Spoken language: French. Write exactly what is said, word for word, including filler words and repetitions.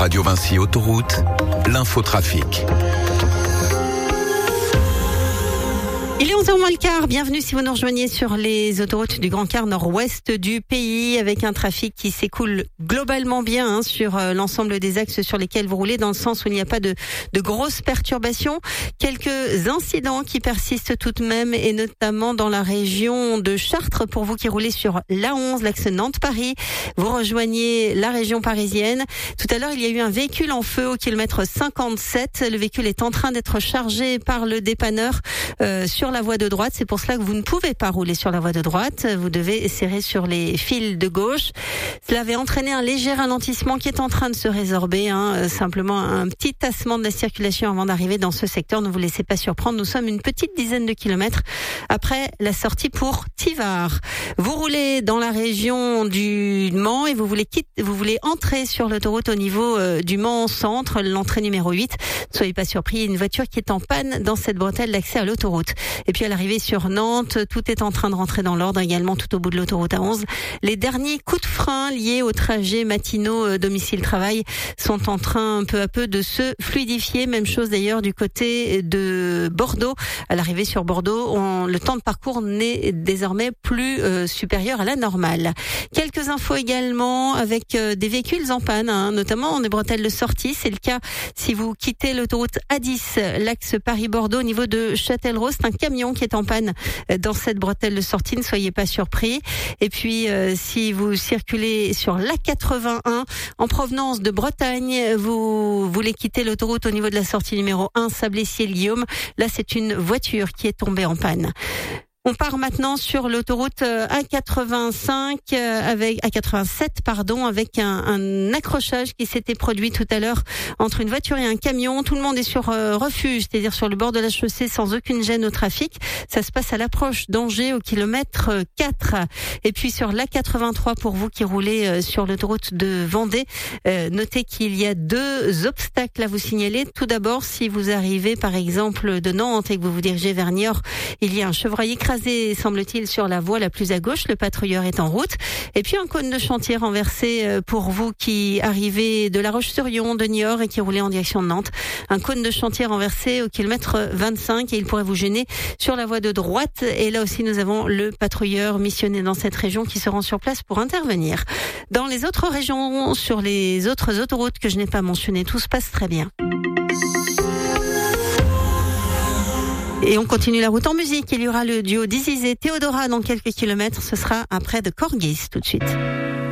Radio Vinci Autoroute, l'infotrafic. Il est onze heures moins le quart, bienvenue si vous nous rejoignez sur les autoroutes du Grand Quart nord-ouest du pays avec un trafic qui s'écoule globalement bien hein, sur euh, l'ensemble des axes sur lesquels vous roulez, dans le sens où il n'y a pas de, de grosses perturbations. Quelques incidents qui persistent tout de même, et notamment dans la région de Chartres pour vous qui roulez sur l'A onze, l'axe Nantes-Paris. Vous rejoignez la région parisienne. Tout à l'heure, il y a eu un véhicule en feu au kilomètre cinquante-sept. Le véhicule est en train d'être chargé par le dépanneur euh, sur la voie de droite. C'est pour cela que vous ne pouvez pas rouler sur la voie de droite. Vous devez serrer sur les fils de gauche. Cela avait entraîné un léger ralentissement qui est en train de se résorber. Hein. Simplement un petit tassement de la circulation avant d'arriver dans ce secteur. Ne vous laissez pas surprendre. Nous sommes une petite dizaine de kilomètres après la sortie pour Thivard. Vous roulez dans la région du Mans et vous voulez quitter, vous voulez entrer sur l'autoroute au niveau euh, du Mans centre, l'entrée numéro huit. Ne soyez pas surpris, il y a une voiture qui est en panne dans cette bretelle d'accès à l'autoroute. Et puis à l'arrivée sur Nantes, tout est en train de rentrer dans l'ordre également tout au bout de l'autoroute A onze. Les derniers coups de frein liés aux trajets matinaux euh, domicile-travail sont en train peu à peu de se fluidifier. Même chose d'ailleurs du côté de Bordeaux. À l'arrivée sur Bordeaux, on, le temps de parcours n'est désormais plus euh, supérieur à la normale. Quelques infos également avec euh, des véhicules en panne, hein, notamment des bretelles de sortie. C'est le cas si vous quittez l'autoroute A dix, l'axe Paris-Bordeaux au niveau de Châtellerault. C'est un camion qui est en panne dans cette bretelle de sortie, ne soyez pas surpris. Et puis euh, si vous circulez sur l'A quatre-vingt-un en provenance de Bretagne, vous voulez quitter l'autoroute au niveau de la sortie numéro un, Sablé-Ciel-Guillaume. Là, c'est une voiture qui est tombée en panne. On part maintenant sur l'autoroute A quatre-vingt-cinq avec A quatre-vingt-sept pardon avec un, un accrochage qui s'était produit tout à l'heure entre une voiture et un camion. Tout le monde est sur euh, refuge, c'est-à-dire sur le bord de la chaussée sans aucune gêne au trafic. Ça se passe à l'approche d'Angers au kilomètre quatre. Et puis sur l'A quatre-vingt-trois pour vous qui roulez euh, sur l'autoroute de Vendée, euh, notez qu'il y a deux obstacles à vous signaler. Tout d'abord, si vous arrivez par exemple de Nantes et que vous vous dirigez vers Niort, il y a un chevreuil écrasé, semble-t-il, sur la voie la plus à gauche. Le patrouilleur est en route. Et puis un cône de chantier renversé pour vous qui arrivez de La Roche-sur-Yon, de Niort et qui roulez en direction de Nantes. Un cône de chantier renversé au kilomètre vingt-cinq et il pourrait vous gêner sur la voie de droite. Et là aussi, nous avons le patrouilleur missionné dans cette région qui se rend sur place pour intervenir. Dans les autres régions, sur les autres autoroutes que je n'ai pas mentionnées, tout se passe très bien. Et on continue la route en musique. Il y aura le duo Dizzy et Théodora dans quelques kilomètres. Ce sera après de Corgis tout de suite.